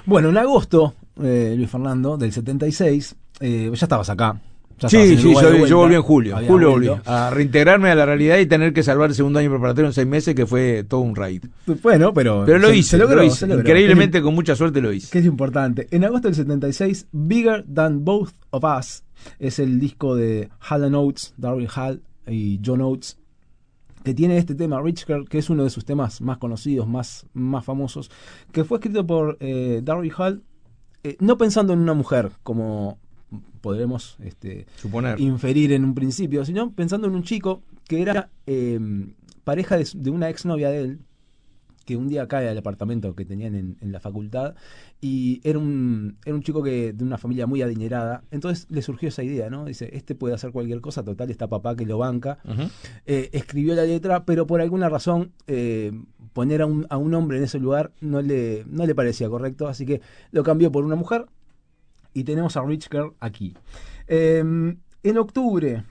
Bueno, en agosto, Luis Fernando, del 76, ya estabas acá. Sí, yo volví en julio. Había Julio volví vuelto. a reintegrarme a la realidad y tener que salvar el segundo año preparatorio en 6 meses, que fue todo un raid. Bueno, pero lo hice, se logró. Increíblemente, con mucha suerte lo hice. Que es importante. En agosto del 76, Bigger Than Both of Us es el disco de Hall & Oates, Darryl Hall y John Oates, que tiene este tema, Rich Girl, que es uno de sus temas más conocidos, más famosos, que fue escrito por Darryl Hall, no pensando en una mujer, como podremos suponer, inferir en un principio, sino pensando en un chico que era pareja de una exnovia de él, que un día cae al apartamento que tenían en la facultad, y era un chico de una familia muy adinerada. Entonces le surgió esa idea, ¿no? Dice, puede hacer cualquier cosa, total, está papá que lo banca. Uh-huh. Escribió la letra, pero por alguna razón poner a un hombre en ese lugar no le parecía correcto, así que lo cambió por una mujer, y tenemos a Rich Girl aquí. En octubre,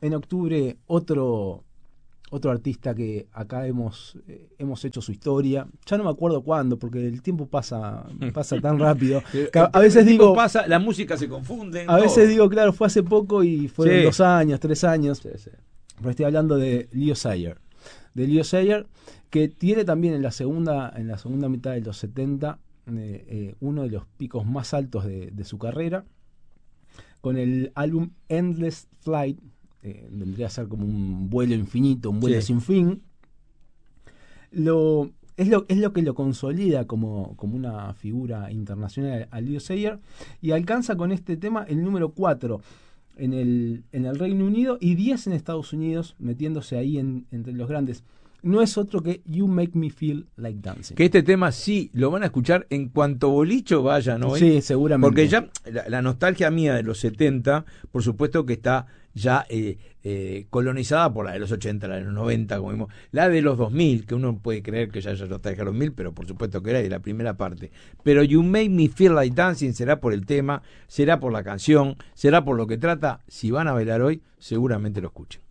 otro artista que acá hemos hecho su historia. Ya no me acuerdo cuándo, porque el tiempo pasa tan rápido. A veces digo, la música se confunde. A veces digo, claro, fue hace poco y fueron 2 años, 3 años. Sí. Pero estoy hablando de Leo Sayer. Que tiene también en la segunda mitad de los 70 uno de los picos más altos de su carrera, con el álbum Endless Flight. Vendría a ser como un vuelo infinito, un vuelo sin fin. Es lo que lo consolida como una figura internacional a Leo Sayer, y alcanza con este tema el número 4 en el Reino Unido y 10 en Estados Unidos, metiéndose ahí entre los grandes. No es otro que You Make Me Feel Like Dancing. Que este tema sí lo van a escuchar en cuanto bolicho vayan hoy. Sí, seguramente. Porque ya la nostalgia mía de los 70, por supuesto que está ya colonizada por la de los 80, la de los 90, como vimos, la de los 2000, que uno puede creer que ya nostalgia de los 2000, pero por supuesto que era de la primera parte. Pero You Make Me Feel Like Dancing será por el tema, será por la canción, será por lo que trata. Si van a bailar hoy, seguramente lo escuchen.